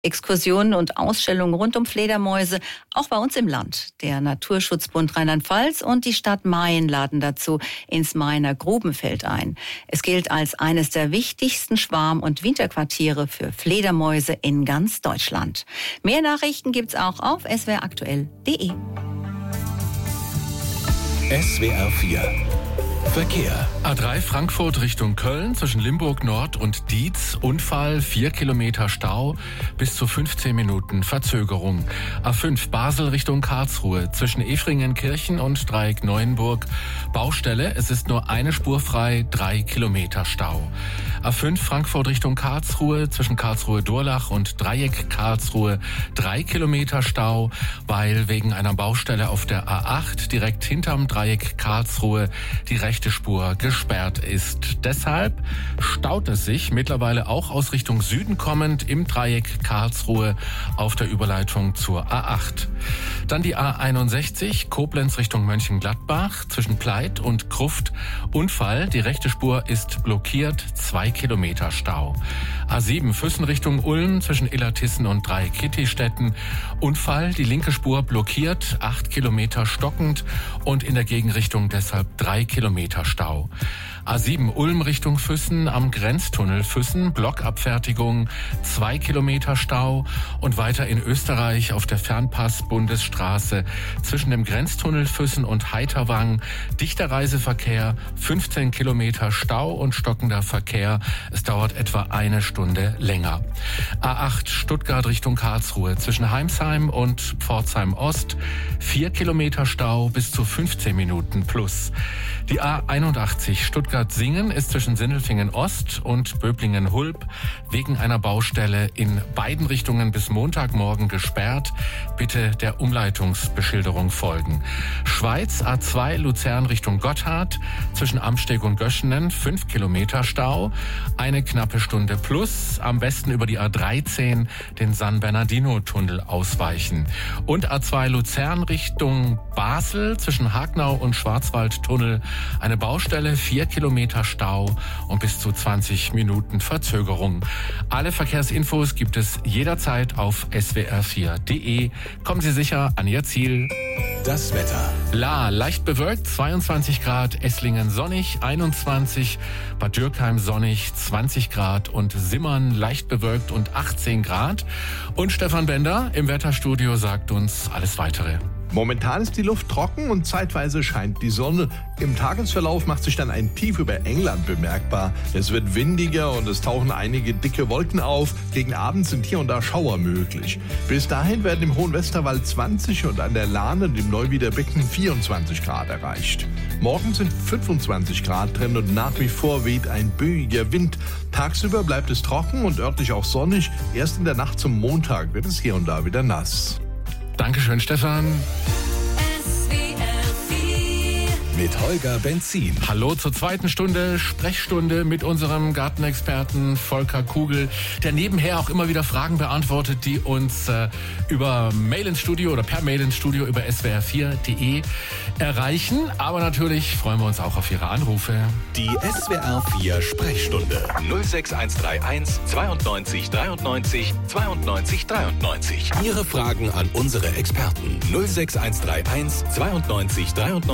Exkursionen und Ausstellungen rund um Fledermäuse, auch bei uns im Land. Der Naturschutzbund Rheinland-Pfalz und die Stadt Mayen laden dazu ins Mayener Grubenfeld ein. Es gilt als eines der wichtigsten Schwarm- und Winterquartiere für Fledermäuse in ganz Deutschland. Mehr Nachrichten gibt's auch auf swraktuell.de. SWR 4 Verkehr. A3 Frankfurt Richtung Köln zwischen Limburg Nord und Dietz. Unfall, 4 Kilometer Stau, bis zu 15 Minuten Verzögerung. A5 Basel Richtung Karlsruhe zwischen Efringenkirchen und Dreieck Neuenburg. Baustelle, es ist nur eine Spur frei, 3 Kilometer Stau. A5 Frankfurt Richtung Karlsruhe zwischen Karlsruhe-Durlach und Dreieck Karlsruhe 3 Kilometer Stau, weil wegen einer Baustelle auf der A8 direkt hinterm Dreieck Karlsruhe die rechte Spur gesperrt ist. Deshalb staut es sich mittlerweile auch aus Richtung Süden kommend im Dreieck Karlsruhe auf der Überleitung zur A8. Dann die A61 Koblenz Richtung Mönchengladbach zwischen Pleit und Gruft. Unfall, die rechte Spur ist blockiert, 2 Kilometer Stau. A7 Füssen Richtung Ulm zwischen Illertissen und Dreieck-Kittistetten. Unfall, die linke Spur blockiert, 8 Kilometer stockend und in der Gegenrichtung deshalb 3 Kilometer Stau. A7 Ulm Richtung Füssen am Grenztunnel Füssen, Blockabfertigung, 2 Kilometer Stau und weiter in Österreich auf der Fernpass-Bundesstraße zwischen dem Grenztunnel Füssen und Heiterwang, dichter Reiseverkehr, 15 Kilometer Stau und stockender Verkehr. Es dauert etwa eine Stunde länger. A8 Stuttgart Richtung Karlsruhe zwischen Heimsheim und Pforzheim Ost, 4 Kilometer Stau bis zu 15 Minuten plus. Die A81 Stuttgart-Singen ist zwischen Sindelfingen Ost und Böblingen-Hulb wegen einer Baustelle in beiden Richtungen bis Montagmorgen gesperrt. Bitte der Umleitungsbeschilderung folgen. Schweiz A2 Luzern Richtung Gotthard zwischen Amsteg und Göschenen 5 Kilometer Stau, eine knappe Stunde plus. Am besten über die A13 den San Bernardino-Tunnel ausweichen. Und A2 Luzern Richtung Basel zwischen Hagnau und Schwarzwaldtunnel eine Baustelle, 4 Kilometer Stau und bis zu 20 Minuten Verzögerung. Alle Verkehrsinfos gibt es jederzeit auf swr4.de. Kommen Sie sicher an Ihr Ziel. Das Wetter. Leicht bewölkt, 22 Grad, Esslingen sonnig, 21, Bad Dürkheim sonnig, 20 Grad und Simmern leicht bewölkt und 18 Grad. Und Stefan Bender im Wetterstudio sagt uns alles Weitere. Momentan ist die Luft trocken und zeitweise scheint die Sonne. Im Tagesverlauf macht sich dann ein Tief über England bemerkbar. Es wird windiger und es tauchen einige dicke Wolken auf. Gegen Abend sind hier und da Schauer möglich. Bis dahin werden im Hohen Westerwald 20 und an der Lahn und im Neuwieder Becken 24 Grad erreicht. Morgen sind 25 Grad drin und nach wie vor weht ein böiger Wind. Tagsüber bleibt es trocken und örtlich auch sonnig. Erst in der Nacht zum Montag wird es hier und da wieder nass. Dankeschön, Stefan. Mit Holger Benzin. Hallo zur zweiten Stunde, Sprechstunde mit unserem Gartenexperten Volker Kugel, der nebenher auch immer wieder Fragen beantwortet, die uns über Mail ins Studio oder per Mail ins Studio über swr4.de erreichen. Aber natürlich freuen wir uns auch auf Ihre Anrufe. Die SWR 4 Sprechstunde 06131 92 93 92 93. Ihre Fragen an unsere Experten 06131 92 93